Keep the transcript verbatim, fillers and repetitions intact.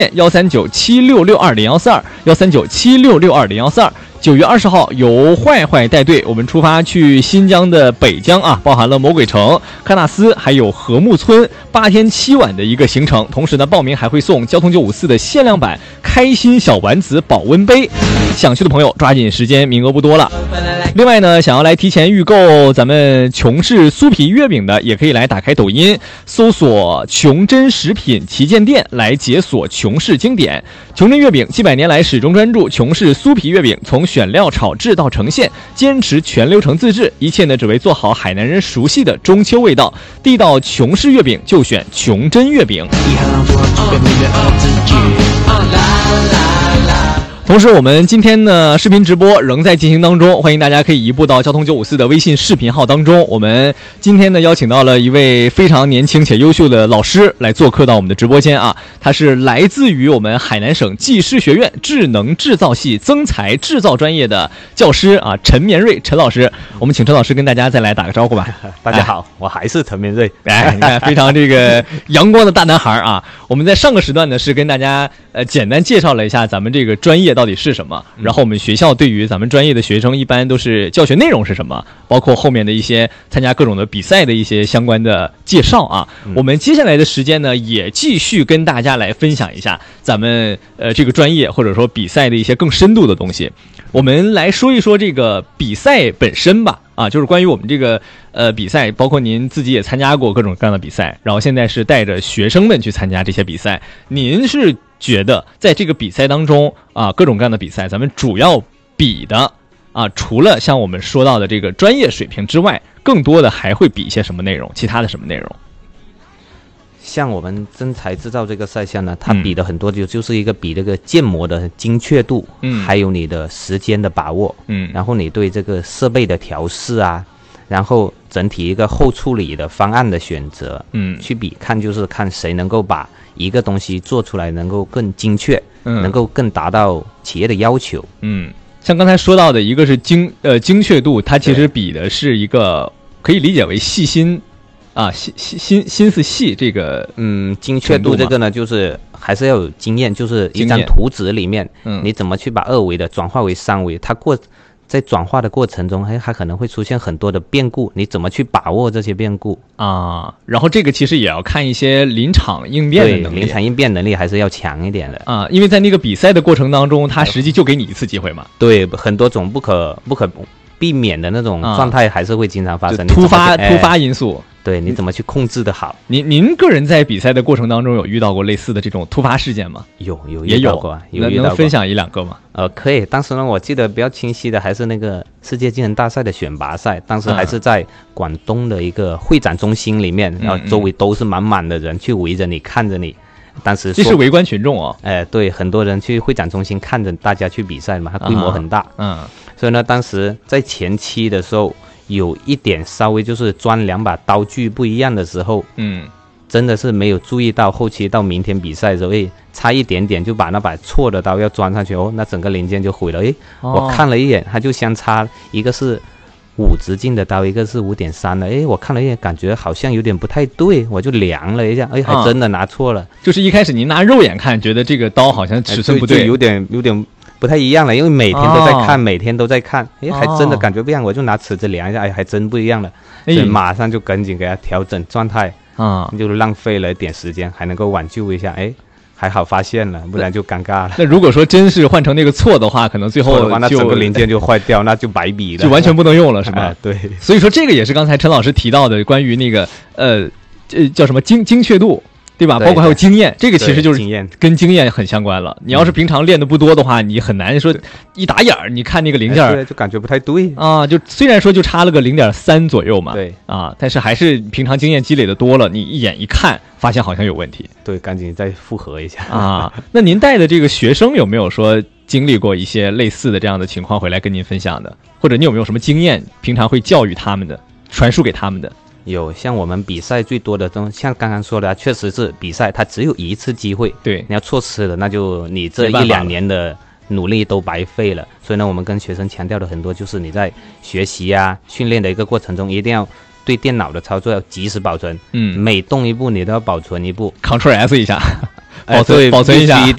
幺三九七六六二零幺四二幺三九七六六二零幺四二。九月二十号，由坏坏带队，我们出发去新疆的北疆啊，包含了魔鬼城、喀纳斯，还有和睦村，八天七晚的一个行程。同时呢，报名还会送交通九五四的限量版开心小丸子保温杯。想去的朋友抓紧时间，名额不多了。另外呢，想要来提前预购咱们琼氏酥皮月饼的，也可以来打开抖音，搜索琼珍食品旗舰店来解锁琼氏经典。琼珍月饼几百年来始终专注琼氏酥皮月饼，从选料炒制到呈现，坚持全流程自制，一切呢只为做好海南人熟悉的中秋味道。地道琼氏月饼就选琼珍月饼。同时我们今天呢视频直播仍在进行当中，欢迎大家可以移步到交通九五四的微信视频号当中。我们今天呢邀请到了一位非常年轻且优秀的老师来做客到我们的直播间啊，他是来自于我们海南省技师学院智能制造系增材制造专业的教师啊，陈绵瑞陈老师。我们请陈老师跟大家再来打个招呼吧。 大家好，哎、我还是陈绵瑞。 哎，你看非常这个阳光的大男孩啊。我们在上个时段呢是跟大家呃简单介绍了一下咱们这个专业到底是什么，然后我们学校对于咱们专业的学生一般都是教学内容是什么，包括后面的一些参加各种的比赛的一些相关的介绍啊。嗯、我们接下来的时间呢也继续跟大家来分享一下咱们呃这个专业或者说比赛的一些更深度的东西。我们来说一说这个比赛本身吧。啊，就是关于我们这个呃比赛，包括您自己也参加过各种各样的比赛，然后现在是带着学生们去参加这些比赛。您是觉得在这个比赛当中啊，各种各样的比赛，咱们主要比的啊，除了像我们说到的这个专业水平之外，更多的还会比一些什么内容？其他的什么内容？ 像我们增材制造这个赛项呢，它比的很多就就是一个比这个建模的精确度，嗯，还有你的时间的把握，嗯，然后你对这个设备的调试啊，然后整体一个后处理的方案的选择，嗯，去比看就是看谁能够把一个东西做出来能够更精确，嗯，能够更达到企业的要求，嗯， 像刚才说到的一个是精呃精确度，它其实比的是一个可以理解为细心。啊，心心心思细，这个嗯，精确度这个呢，就是还是要有经验，就是一张图纸里面，嗯，你怎么去把二维的转化为三维？它过在转化的过程中，还还可能会出现很多的变故，你怎么去把握这些变故啊？然后这个其实也要看一些临场应变的能力， 临场应变能力还是要强一点的啊，因为在那个比赛的过程当中，它实际就给你一次机会嘛， 对，很多种不可不可避免的那种状态还是会经常发生， 突发突发因素。 对，你怎么去控制的好？ 您您个人在比赛的过程当中有遇到过类似的这种突发事件吗？ 有有也有过， 有遇到过，能分享一两个吗？ 呃，可以。当时呢，我记得比较清晰的还是那个世界技能大赛的选拔赛，当时还是在广东的一个会展中心里面，嗯、然后周围都是满满的人去围着你看着你。当时这是围观群众哦。 哎、呃，对，很多人去会展中心看着大家去比赛嘛，它规模很大。 嗯， 所以呢，当时在前期的时候。有一点稍微就是装两把刀具不一样的时候，嗯，真的是没有注意到，后期到明天比赛的时候，哎，差一点点就把那把错的刀要装上去，哦，那整个零件就毁了，哎，哦、我看了一眼，它就相差一个是五直径的刀，一个是五点三的，哎，我看了一眼，感觉好像有点不太对，我就量了一下，哎，还真的拿错了。 嗯、就是一开始您拿肉眼看，觉得这个刀好像尺寸不对， 哎、就有点有点。不太一样了，因为每天都在看，哦、每天都在看，哎，还真的感觉不一样，哦、我就拿尺子量一下，哎，还真不一样了，所以马上就赶紧给它调整状态，啊、嗯，就浪费了一点时间，还能够挽救一下，哎，还好发现了，不然就尴尬了。 那如果说真是换成那个错的话，可能最后的话，那整个零件就坏掉，那就白比了， 就完全不能用了，是吧？ 哎、对， 所以说这个也是刚才陈老师提到的关于那个呃，呃叫什么精精确度。对吧？ 对包括还有经验，这个其实就是经验跟经验很相关了。你要是平常练的不多的话，你很难说一打眼儿，你看那个零件、 哎、就感觉不太对啊。就虽然说就差了个零点三左右嘛， 对啊，但是还是平常经验积累的多了，你一眼一看，发现好像有问题， 对，赶紧再复核一下啊。那您带的这个学生有没有说经历过一些类似的这样的情况回来跟您分享的？或者你有没有什么经验，平常会教育他们的，传输给他们的？ 有，像我们比赛最多的东西，像刚刚说的，确实是比赛它只有一次机会， 对， 你要错失了，那就你这一两年的努力都白费了。所以呢，我们跟学生强调的很多，就是你在学习啊、训练的一个过程中，一定要对电脑的操作要及时保存，嗯，每动一步你都要保存一步 ，Ctrl S 一下。保存、哎、保存一下， 必